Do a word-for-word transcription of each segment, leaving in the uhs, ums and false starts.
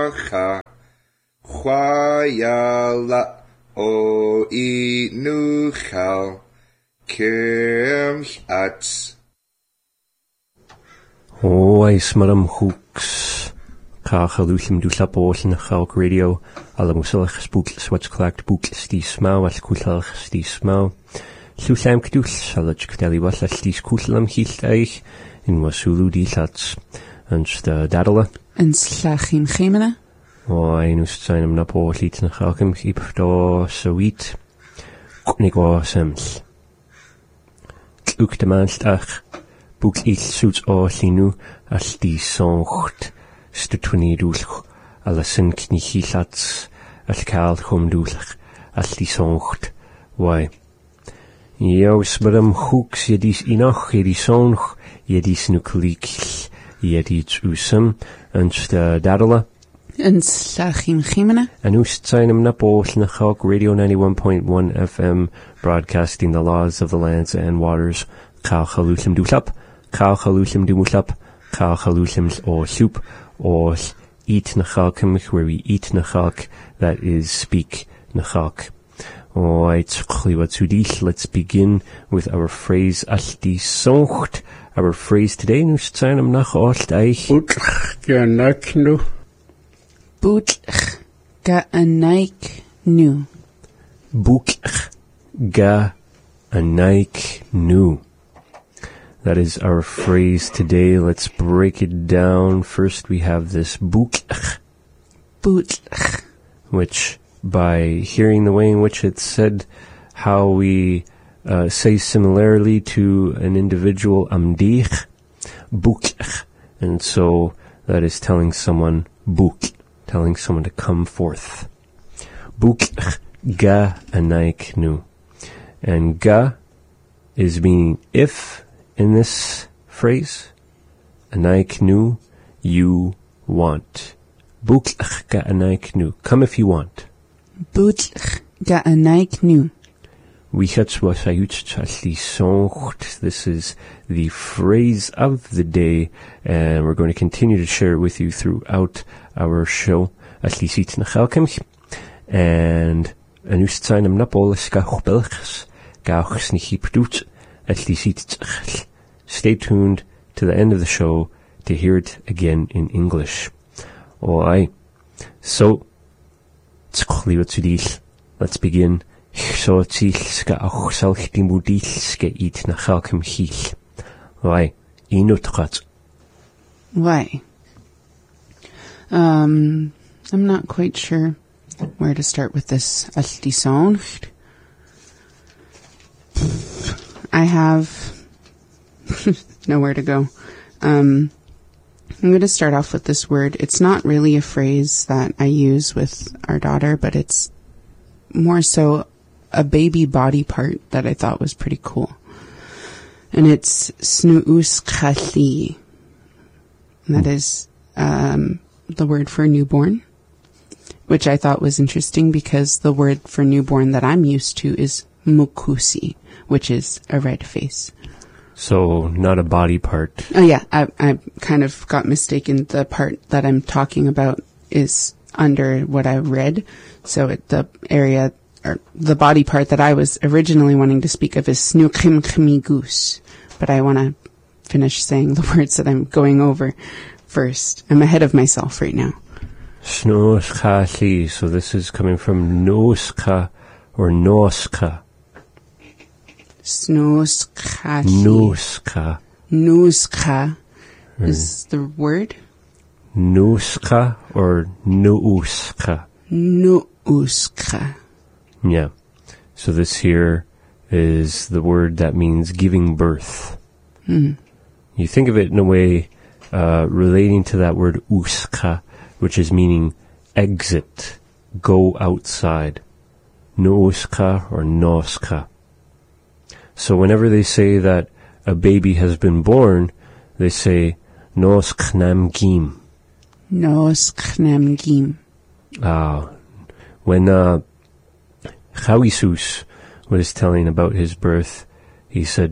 Nacha Chwayala O I Nuchal Kem Ats O eis maram hooks Kach aluchim du slapol in Chalk Radio alle muselach spook swatch clacked book sti smau al kulach sti smau Llusam cdwll alach cdeli wall all dis cwll am hill eich in wasulu di lats and sta dadala and slachim chemena o ein ustsain am napo lit na chalkim hip do sweet knig o seml Uk de maanstach boek il suits o linu al di soncht stutwni dwlch al asyn cni hillats al cael chwm dwlch al di soncht wai Yo sbram hooks jedis inoch jedis sonch jedis nucleik jedis usum and sta dadala and slachim chemena and ustsainam napol na Chalk Radio ninety-one point one F M broadcasting the laws of the lands and waters Chal chaluchim dulap Chal chaluchim dumutlap Chal chaluchim o soup or eat na chalkim where we eat na chalk that is speak na chalk Alright, let's begin with our phrase alti soncht. Our phrase today nus tsainam nach alt eich. Boetch ga naik nu. Boetch ga naik nu. Boetch ga naik nu. That is our phrase today. Let's break it down. First we have this boetch. Boetch. Which by hearing the way in which it's said, how we uh, say similarly to an individual amdich, buk, and so that is telling someone buk, telling someone to come forth. Buk ga anaik nu, and ga is meaning if in this phrase, anaik nu, you want. Buk ga anaik nu, come if you want. Boetch ga naik nu. This is the phrase of the day, and we're going to continue to share it with you throughout our show. And stay tuned to the end of the show to hear it again in English. Alright, so let's begin. So ska auch salch die modilske eat na chalkem hil. Why? Inutrat. Why? Um, I'm not quite sure where to start with this alti soncht. I have nowhere to go. Um, I'm going to start off with this word. It's not really a phrase that I use with our daughter, but it's more so a baby body part that I thought was pretty cool. And it's snuuskali. And that is um, the word for newborn, which I thought was interesting because the word for newborn that I'm used to is mukusi, which is a red face. So, not a body part. Oh yeah, I, I kind of got mistaken. The part that I'm talking about is under what I read. So it, the area, or the body part that I was originally wanting to speak of is snuukimkimigus. But I want to finish saying the words that I'm going over first. I'm ahead of myself right now. Snuuskali, so this is coming from noska or noska. Snuuskali. Nuska. Nuska is the word? Nuska or nuuska? Nuuska. Yeah. So this here is the word that means giving birth. Mm. You think of it in a way uh, relating to that word uska, which is meaning exit, go outside. Nuuska or noska. So whenever they say that a baby has been born, they say nosknam gim. Nosknam gim. Ah, when uh, Chawisus was telling about his birth, he said,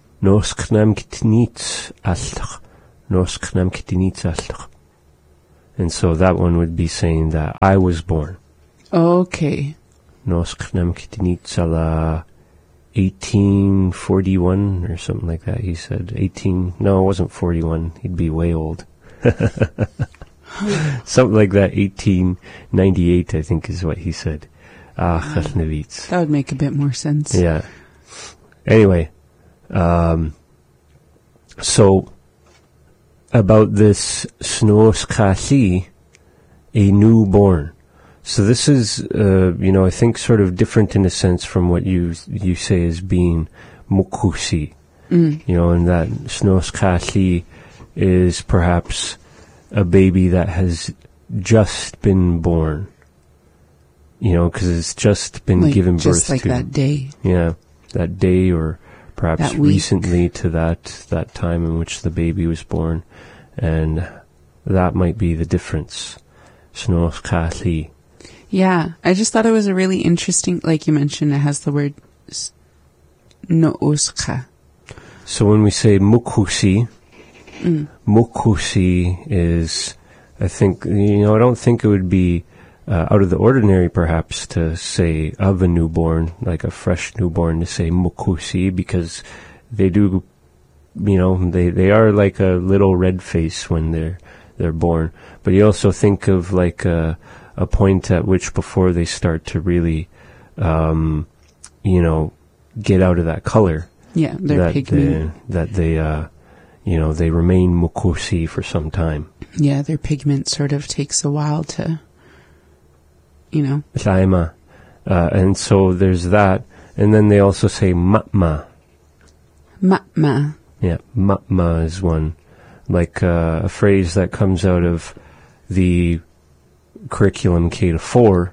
Nosknam kitnitz alch, nosknam kitnitz alch. And so that one would be saying that I was born. Okay. Nos chnam kitinitzala eighteen forty-one or something like that, he said. eighteen, no, it wasn't forty-one. He'd be way old. Something like that, eighteen ninety-eight, I think is what he said. Ah, Chasnevitz. That would make a bit more sense. Yeah. Anyway, um, so about this Snos Kasi, a newborn. So this is, uh, you know, I think sort of different in a sense from what you you say as being Mukusi. Mm. You know, and that Snos Kasi is perhaps a baby that has just been born. You know, because it's just been like, given birth to. Just like that day. Yeah, that day, or perhaps that week. recently to that that time in which the baby was born, and that might be the difference. Snos Kasi. Yeah, I just thought it was a really interesting, like you mentioned, it has the word no'uska. So when we say mukusi, Mm. mukusi is, I think, you know, I don't think it would be uh, out of the ordinary perhaps to say of a newborn, like a fresh newborn, to say mukusi, because they do, you know, they, they are like a little red face when they're, they're born. But you also think of like a, a point at which before they start to really, um, you know, get out of that color. Yeah, they're that pigment. They, that they, uh, you know, they remain mukusi for some time. Yeah, their pigment sort of takes a while to, you know. Laima. Uh, and so there's that. And then they also say matma. Matma. Yeah, matma is one. Like uh, a phrase that comes out of the curriculum K to four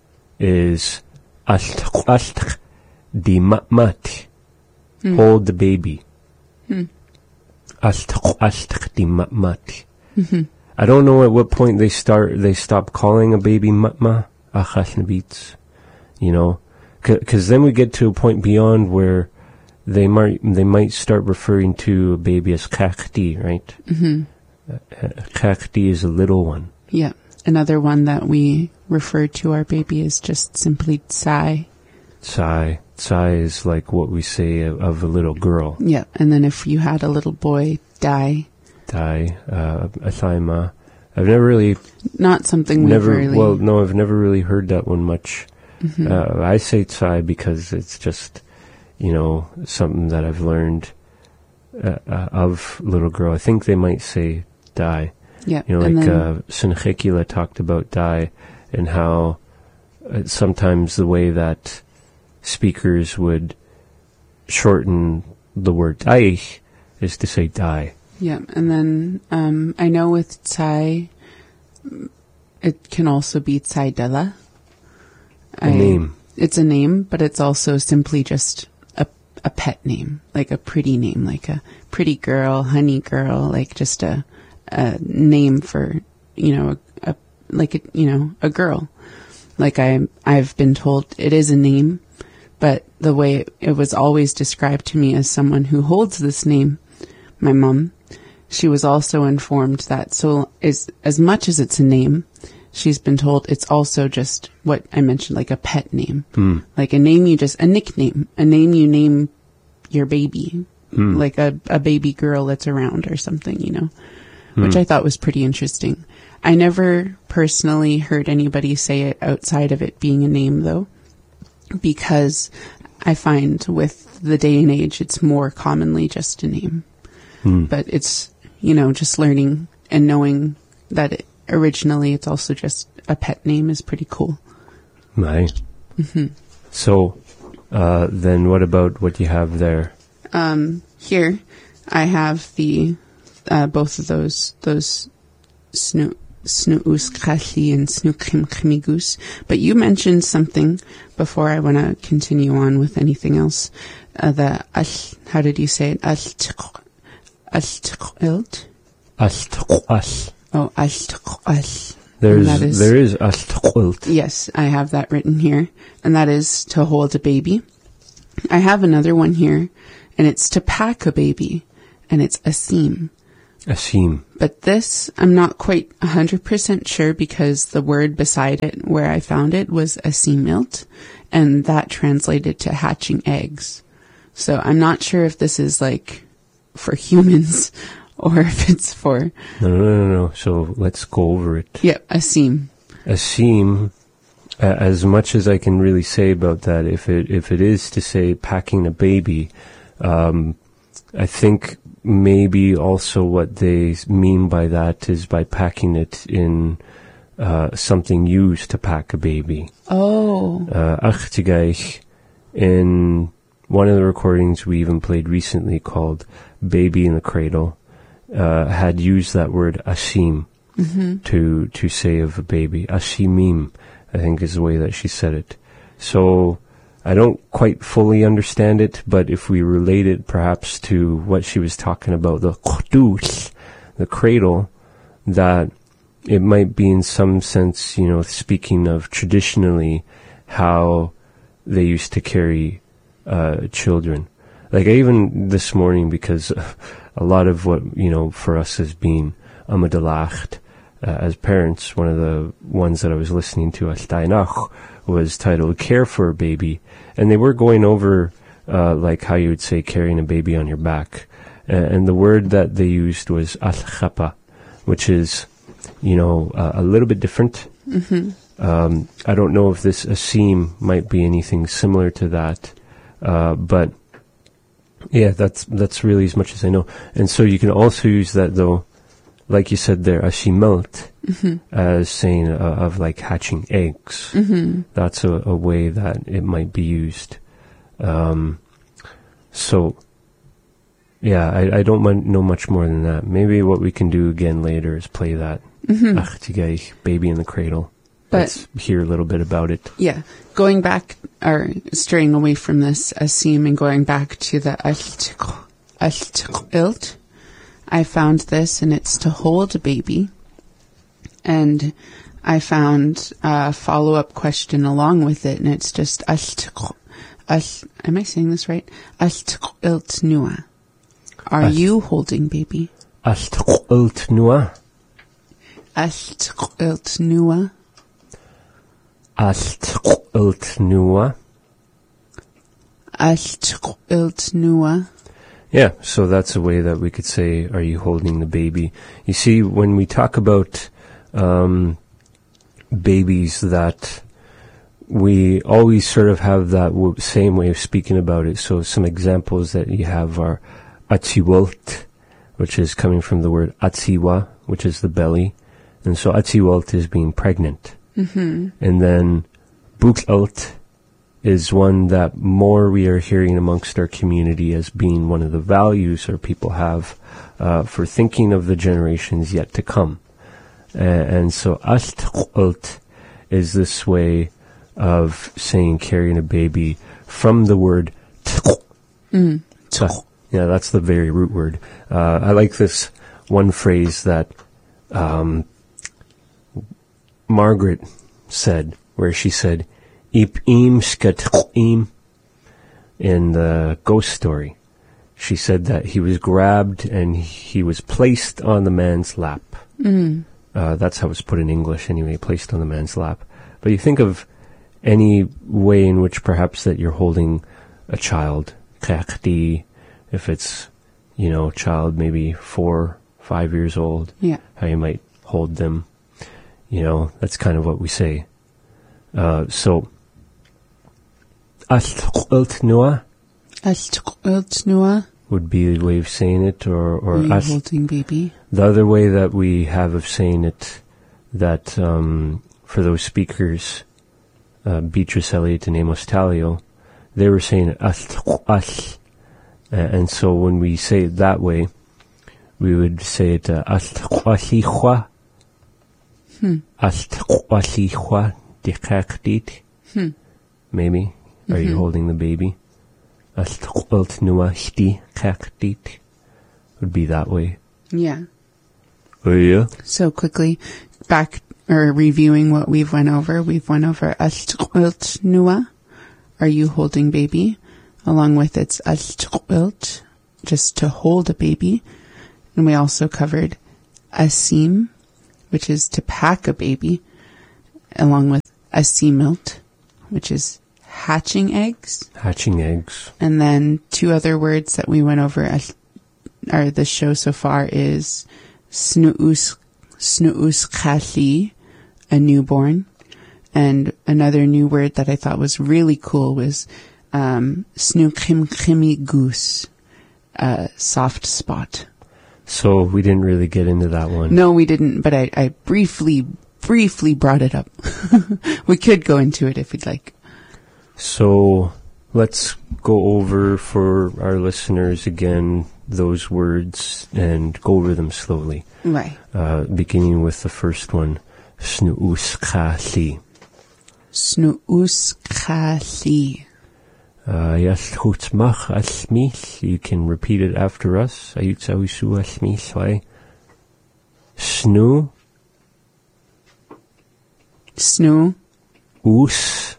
is ashtaq ashtaq di matmat. Mm. Hold the baby. Mm. Ashtaq ashtaq di matmat. Mm-hmm. I don't know at what point they start, they stop calling a baby matma, achash nabitz, you know, because then we get to a point beyond where they might, they might start referring to a baby as kakti, right? Mm-hmm. Uh, kakti is a little one. Yeah. Another one that we refer to our baby is just simply tsai. Tsai. Tsai is like what we say of, of a little girl. Yeah. And then if you had a little boy, dai. Dai, uh, athaima. I've never really, Not something we've never, really... well, no, I've never really heard that one much. Mm-hmm. Uh, I say tsai because it's just, you know, something that I've learned uh, uh, of little girl. I think they might say dai. Yeah. You know, and like then, uh, Senchekila talked about dai and how uh, sometimes the way that speakers would shorten the word daich is to say dai. yeah. And then um, I know with tsai, it can also be tsai dela. A name. It's a name, but it's also simply just a a pet name, like a pretty name, like a pretty girl, honey girl, like just a a name for, you know, a, a like a, you know, a girl. Like I I've been told it is a name, but the way it, it was always described to me as someone who holds this name, my mom, she was also informed that so is as much as it's a name, she's been told it's also just what I mentioned, like a pet name. Mm. Like a name you just, a nickname, a name you name your baby, Mm. like a, a baby girl that's around or something, you know, Mm. which I thought was pretty interesting. I never personally heard anybody say it outside of it being a name though, because I find with the day and age, it's more commonly just a name. Mm. But it's, you know, just learning and knowing that it, originally it's also just a pet name is pretty cool. Right. Mm-hmm. So, uh, then what about what you have there? Um, here I have the, uh, both of those, those snu, snuuskashi and snukrimkrimigus. But you mentioned something before I want to continue on with anything else. Uh, the, al, how did you say it? Al-tiq, al-tiqilt? Astqal. Oh, al-tiqal. There's, that is- there is astqalt. Yes, I have that written here, and that is to hold a baby. I have another one here, and it's to pack a baby, and it's asim. Asim. But this, I'm not quite one hundred percent sure because the word beside it where I found it was asimilt, and that translated to hatching eggs. So I'm not sure if this is like for humans or if it's for... No, no, no, no. So let's go over it. Yep, asim. Asim, uh, as much as I can really say about that, if it if it is to say packing a baby, um, I think maybe also what they mean by that is by packing it in uh, something used to pack a baby. Oh. Uh, Achtigaich, in one of the recordings we even played recently called Baby in the Cradle, uh, had used that word asim mm-hmm. to to say of a baby. Asimim, I think is the way that she said it. So I don't quite fully understand it, but if we relate it perhaps to what she was talking about, the qudus, the cradle, that it might be in some sense, you know, speaking of traditionally how they used to carry uh, children. Like even this morning, because a lot of what, you know, for us has been Amadalacht, uh, as parents, one of the ones that I was listening to, Ashtainach, was titled Care for a Baby. And they were going over, uh, like how you would say carrying a baby on your back. Uh, and the word that they used was al-khapa, which is, you know, uh, a little bit different. Mm-hmm. Um, I don't know if this asim might be anything similar to that. Uh, but yeah, that's, that's really as much as I know. And so you can also use that though, like you said there, ashimelt, mm-hmm. as saying uh, of like hatching eggs. Mm-hmm. That's a, a way that it might be used. Um, so yeah, I, I don't m- know much more than that. Maybe what we can do again later is play that. Mm-hmm. Baby in the Cradle. But let's hear a little bit about it. Yeah. Going back, or straying away from this asim and going back to the ashtilt, I found this, and it's to hold a baby. And I found a follow-up question along with it, and it's just ashtilt. Ash, am I saying this right? Ashtilt nua. Are Ash, you holding baby? Ashtilt nua. Ashtilt nua. Ashtilt nua. Ashtilt nua. Yeah, so that's a way that we could say, are you holding the baby? You see, when we talk about um, babies, that we always sort of have that w- same way of speaking about it. So some examples that you have are atziwalt, which is coming from the word atziwa, which is the belly. And so atziwalt is being pregnant. Mm-hmm. And then buklalt is one that more we are hearing amongst our community as being one of the values our people have uh, for thinking of the generations yet to come. Uh, and so ashtqult is this way of saying carrying a baby from the word tq. Mm. So, yeah, that's the very root word. Uh, I like this one phrase that um, Margaret said, where she said, Ip-im skat-im, in the ghost story. She said that he was grabbed and he was placed on the man's lap. Mm. Uh, that's how it's put in English anyway, placed on the man's lap. But you think of any way in which perhaps that you're holding a child, if it's, you know, a child maybe four, five years old, yeah. how you might hold them. You know, that's kind of what we say. Uh, so, Ashtilt nua. Ashtilt nua would be the way of saying it, or or Are you ash- holding baby. The other way that we have of saying it, that um, for those speakers, uh, Beatrice Elliott and Amos Talio, they were saying ash, ash, uh, and so when we say it that way, we would say it ashtiqwashihwa, ashtiqwashihwa dikakdit. Maybe. Are mm-hmm. you holding the baby? Would be that way. Yeah. Oh, yeah? So quickly, back, or reviewing what we've went over, we've went over ashtilt nua, are you holding baby? Along with its ashtilt, just to hold a baby. And we also covered asim, which is to pack a baby, along with asimilt, which is hatching eggs. Hatching eggs. And then two other words that we went over as or the show so far is snu'us, snu'us chali, a newborn. And another new word that I thought was really cool was um, snu'chimchimi goose, a soft spot. So we didn't really get into that one. No, we didn't, but I, I briefly, briefly brought it up. We could go into it if you'd like. So let's go over for our listeners again those words and go over them slowly. Right. Uh, beginning with the first one, snu'us chali. Snu'us chali. Yas chutzmach asmil. You can repeat it after us. Ayutzawisu asmil. Snu. Snu. Us.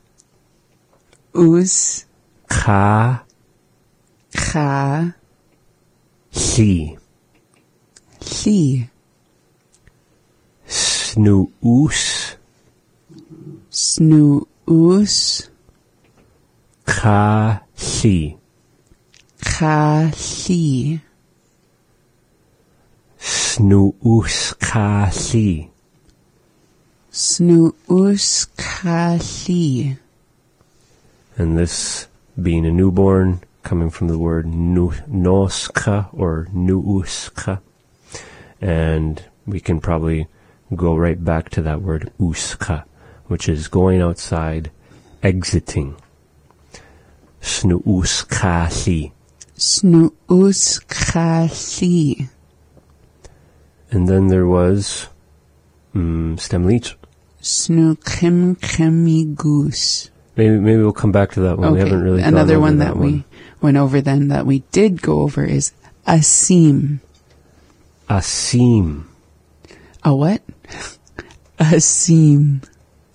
Us. Cha. Cha. Li. Li. Snu'us. Snu'us. Chali. Chali. Snu'us chali. Snu'us chali. And this being a newborn, coming from the word nu, noska or nuuska. And we can probably go right back to that word uska, which is going outside, exiting. Snu'us chali. Snu'us chali. And then there was um, stemlit. Snu'chimchimi goose. Maybe maybe we'll come back to that one. Okay. We haven't really gone Another over one that, that one. we went over then that we did go over is asim. Asim. A what? Asim.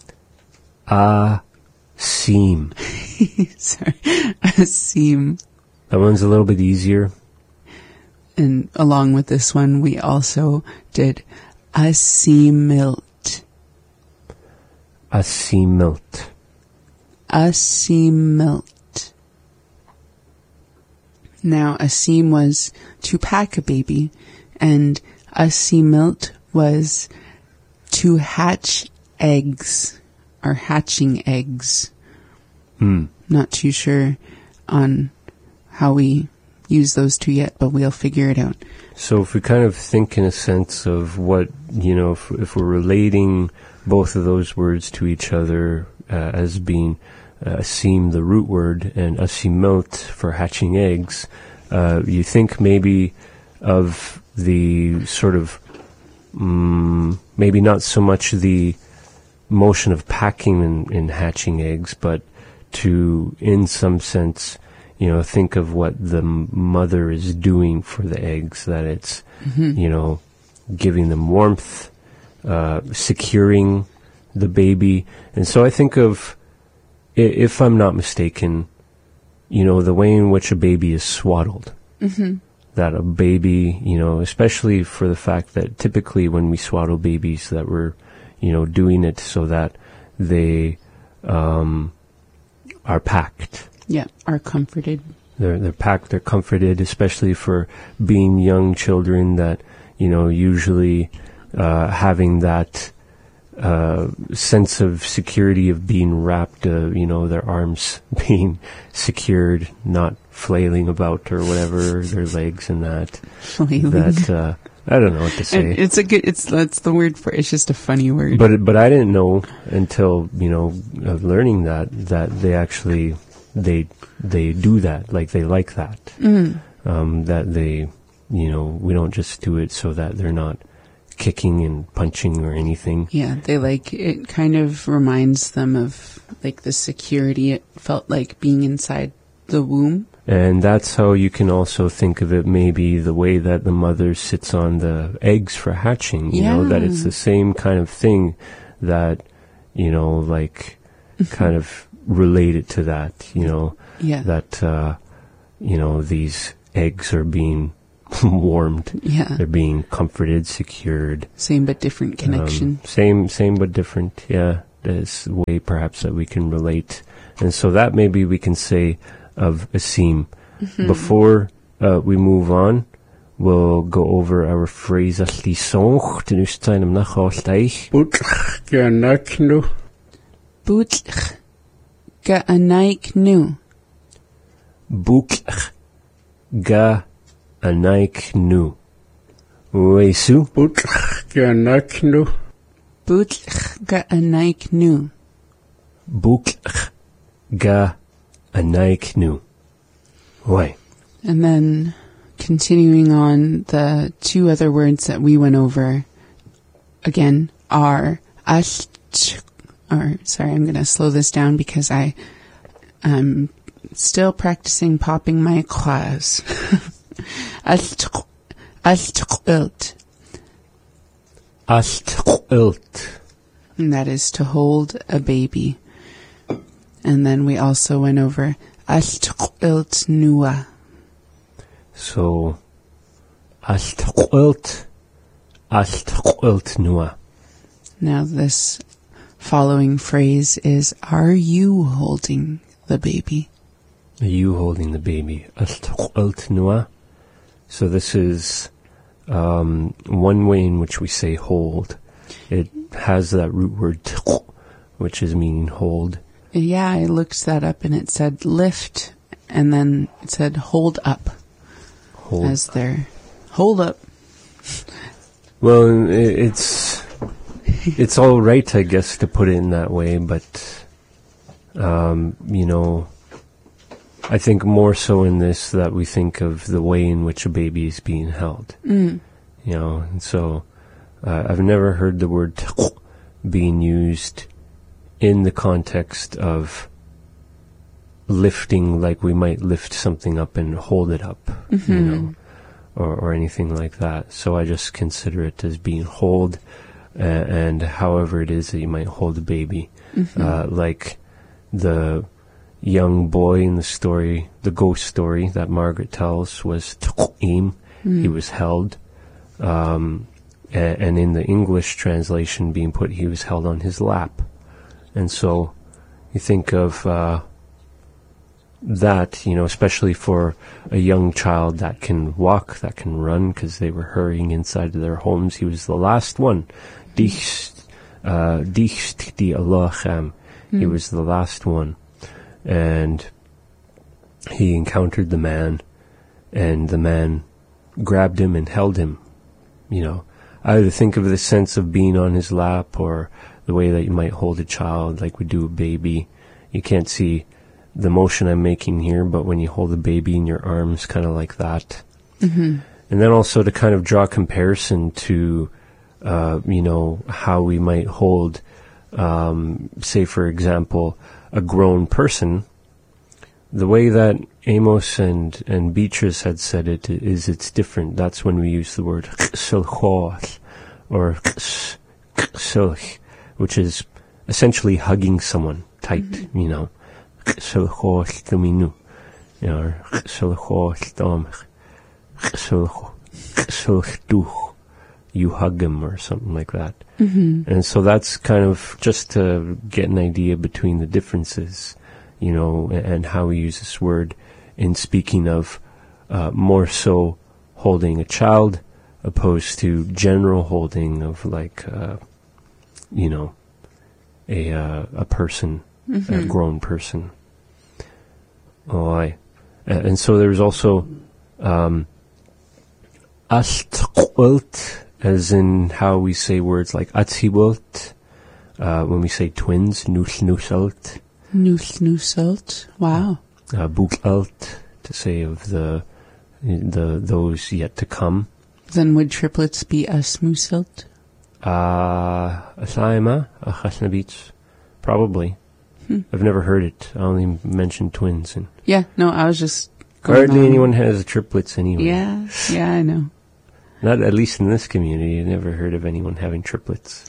Asim. Sorry. Asim. That one's a little bit easier. And along with this one, we also did asimilt. Asimilt. Asimilt. Now, asim was to pack a baby, and asimilt was to hatch eggs, or hatching eggs. Hmm. Not too sure on how we use those two yet, but we'll figure it out. So if we kind of think in a sense of what, you know, if, if we're relating both of those words to each other uh, as being uh, asim, the root word, and asimilt for hatching eggs, uh, you think maybe of the sort of, um, maybe not so much the motion of packing and, and hatching eggs, but to, in some sense, you know, think of what the mother is doing for the eggs, that it's, mm-hmm. you know, giving them warmth, uh, securing the baby. And so I think of, if I'm not mistaken, you know, the way in which a baby is swaddled. Mm-hmm. That a baby, you know, especially for the fact that typically when we swaddle babies that we're, you know, doing it so that they um, are packed. Yeah, are comforted. They're they're packed, they're comforted, especially for being young children that, you know, usually uh, having that uh, sense of security of being wrapped, uh, you know, their arms being secured, not flailing about or whatever, their legs and that. Flailing. That, uh, I don't know what to say. It's a good, it's, that's the word for it. It's just a funny word. But, but I didn't know until, you know, of learning that, that they actually, they, they do that, like they like that. Mm. Um, that they, you know, we don't just do it so that they're not kicking and punching or anything. Yeah, they like, it kind of reminds them of like the security it felt like being inside the womb. And that's how you can also think of it, maybe the way that the mother sits on the eggs for hatching, you yeah. know, that it's the same kind of thing that, you know, like kind of related to that, you know, yeah. that, uh, you know, these eggs are being warmed. Yeah. They're being comforted, secured. Same but different connection. Um, same, same but different. Yeah, there's a way perhaps that we can relate, and so that maybe we can say of Asim. Mm-hmm. Before uh, we move on, we'll go over our phrase as lisong to nustain am nacholtaich. Butch ganaknu. Butch ga anaik nu. Buk ga anaik nu. Wesu. Butch ganaknu. Butch ga anaik nu. Buk ga anaik nu. Why? And then continuing on, the two other words that we went over again are ash, or sorry, I'm going to slow this down because I am still practicing popping my claws. Ashtilt. Ashtilt. And that is to hold a baby. And then we also went over Ashtilt nua. So, Ashtilt, Ashtilt nua. Now this following phrase is, are you holding the baby? Are you holding the baby? Ashtilt nua. So this is um, one way in which we say hold. It has that root word tq, which is meaning hold. Yeah, I looked that up and it said lift, and then it said hold up. Hold. As their hold up. Well, it's it's all right, I guess, to put it in that way, but um, you know, I think more so in this that we think of the way in which a baby is being held. Mm. You know, and so uh, I've never heard the word being used in the context of lifting, like we might lift something up and hold it up, mm-hmm. you know, or, or anything like that. So I just consider it as being hold, uh, and however it is that you might hold a baby, mm-hmm. uh, like the young boy in the story, the ghost story that Margaret tells was Tqim. Mm. He was held, um, and, and in the English translation being put, he was held on his lap. And so you think of uh, that, you know, especially for a young child that can walk, that can run, because they were hurrying inside of their homes. He was the last one. Dicht di Allaham. He was the last one. And he encountered the man, and the man grabbed him and held him. You know, I either think of the sense of being on his lap, or the way that you might hold a child like we do a baby. You can't see the motion I'm making here, but when you hold a baby in your arms, kind of like that. Mm-hmm. And then also to kind of draw comparison to, uh, you know, how we might hold, um, say, for example, a grown person. The way that Amos and, and Beatrice had said it is it's different. That's when we use the word silchoth, or silch, which is essentially hugging someone tight, mm-hmm. you know. You hug him or something like that. Mm-hmm. And so that's kind of just to get an idea between the differences, you know, and how we use this word in speaking of uh, more so holding a child opposed to general holding of like, uh, you know, a uh, a person, mm-hmm. a grown person. Oh, I, and so there's also um, astqult, as in how we say words like atzibult, uh, when we say twins, nusnusalt. Nusnusalt, wow. Uh, bukalt, to say of the the those yet to come. Then would triplets be asmusalt? Uh, asaima, achasnabits, probably. Hmm. I've never heard it. I only mentioned twins. And yeah, no, I was just going hardly on. anyone has triplets anyway. Yeah, yeah, I know. Not at least in this community. I've never heard of anyone having triplets.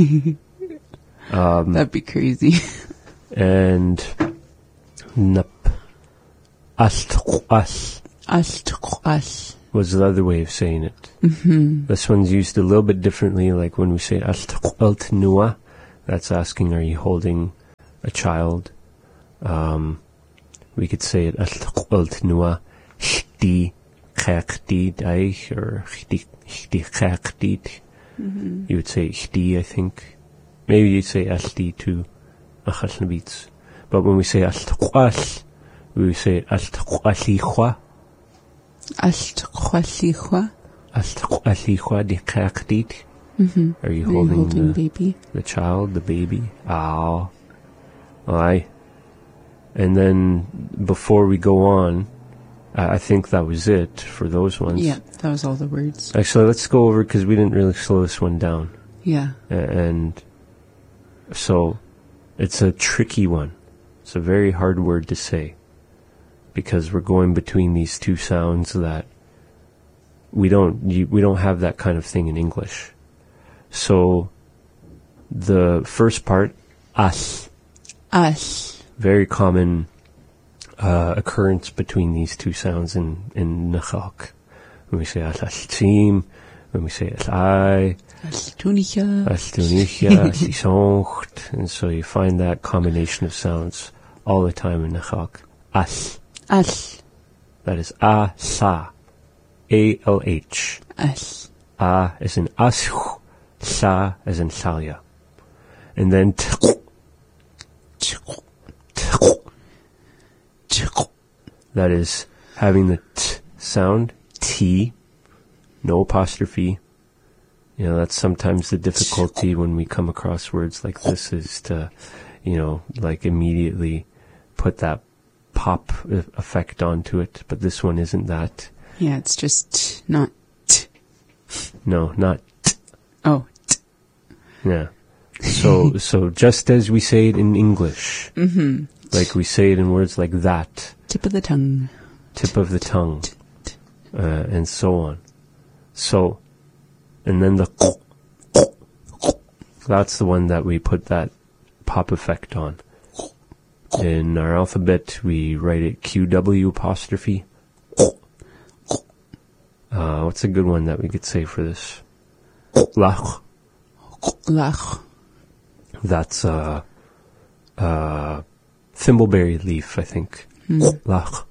um, That'd be crazy. And nup, astqas, astqas. was the other way of saying it. Mm-hmm. This one's used a little bit differently, like when we say alt nua, that's asking, are you holding a child? Um, we could say it alt nua chdi chdi daich or chdi chdi. You would say chdi, I think. Maybe you'd say alti too, achal nabits. But when we say alt we say alt Alt-Khwalikhwa. Alt-Khwalikhwa di Khakdit. Are you Are holding, you holding the, baby? the child, the baby? Ah. Aye. And then before we go on, I, I think that was it for those ones. Yeah, that was all the words. Actually, let's go over because we didn't really slow this one down. Yeah. A- And so it's a tricky one. It's a very hard word to say, because we're going between these two sounds that we don't you, we don't have that kind of thing in English. So the first part, as, As. very common uh, occurrence between these two sounds in in Nakhak. When we say as-altim, when we say as-ai, As-Tunicha. as-tunicha, as-isoncht, and so you find that combination of sounds all the time in Nakhak. As. As. That is a, sa, A L H. As. A as in ash, sa as in salya. And then t, that is having the t sound, t, no apostrophe. You know, that's sometimes the difficulty when we come across words like this, is to, you know, like immediately put that pop effect onto it, but this one isn't that. Yeah, it's just not t. No, not t. Oh, t. Yeah. So, so just as we say it in English, mm-hmm. like we say it in words like that, Tip of the tongue. tip of the tongue, uh, and so on. So, and then the that's the one that we put that pop effect on. In our alphabet, we write it Q W apostrophe. Uh, what's a good one that we could say for this? Lach. Lach. That's uh, uh, thimbleberry leaf, I think. Mm. Lach.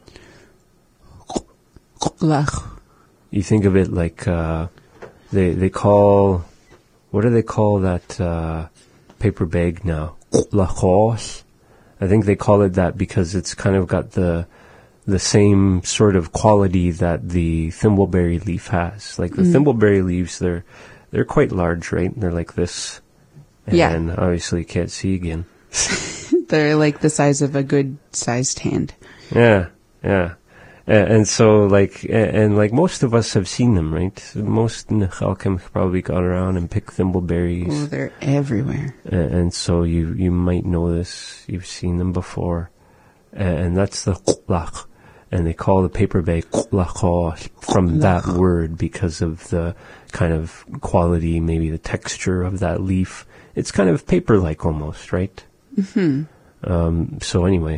Lach. You think of it like uh, they they call, what do they call that uh, paper bag now? Lachos. I think they call it that because it's kind of got the the same sort of quality that the thimbleberry leaf has. Like the mm. thimbleberry leaves, they're they're quite large, right? They're like this, and yeah. obviously you can't see again. They're like the size of a good-sized hand. Yeah, yeah. And, and so, like, and, and like most of us have seen them, right? Most Nechalkim probably gone around and picked thimbleberries. Oh, they're everywhere. And, and so you you might know this. You've seen them before. And, and that's the lach. And they call the paper bag lachos from that word because of the kind of quality, maybe the texture of that leaf. It's kind of paper-like almost, right? Mm-hmm. Um, so anyway,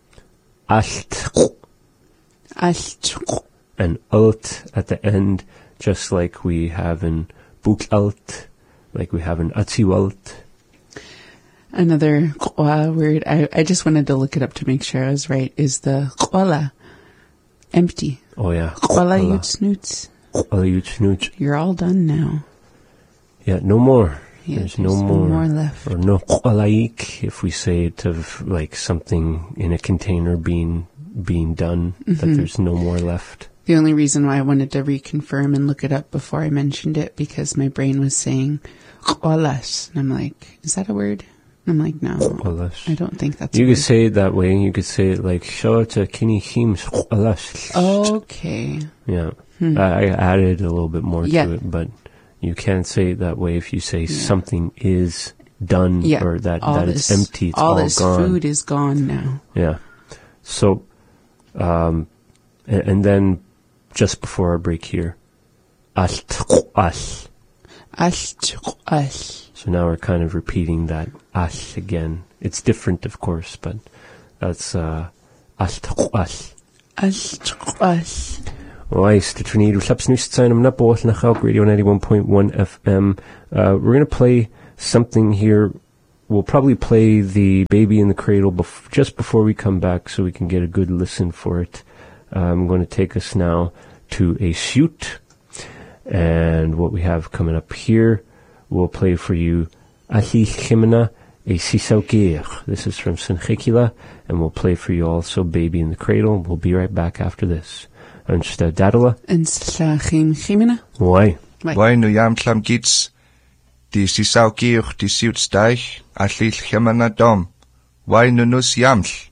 alt. Alt. And alt at the end, just like we have in buk alt, like we have in atziwalt. Another qwa word, I, I just wanted to look it up to make sure I was right, is the qwala. Empty. Oh yeah. Qwala yutsnoots. Qwala yutsnoots. You're all done now. Yeah, no more. Yeah, there's, there's no, no more. more left. Or no qwalaik, if we say it of like something in a container being being done, mm-hmm. that there's no more left. The only reason why I wanted to reconfirm and look it up before I mentioned it, because my brain was saying qwalas, and I'm like, is that a word? And I'm like, no, Qwalas. I don't think that's You a could word. say it that way. You could say it like shawta kini hims qwalas. Okay. Yeah. Hmm. I, I added a little bit more Yeah. to it, but you can't say it that way if you say yeah. something is done Yeah. or that, all that this, it's empty, it's all all this gone. food is gone now. Yeah. So, um, and, and then just before our break here, as. As. As. So now we're kind of repeating that as again. It's different, of course, but that's uh, as. As. As. Oi, Stitchnidu Slapsnustsign am Napoth Nachalk Radio ninety-one point one F M. Uh, we're gonna play something here. We'll probably play the Baby in the Cradle bef- just before we come back so we can get a good listen for it. Uh, I'm going to take us now to a shoot. And what we have coming up here, we'll play for you Ahi Chimena e Sisaukir. This is from Sinchikila, and we'll play for you also Baby in the Cradle. We'll be right back after this. And Dadala. And Slachim Chimena. Why? Why nu jam klam gits? Die Sisaukir, die Siutsteich, Ahi Chimena dom. Why nu nus jaml?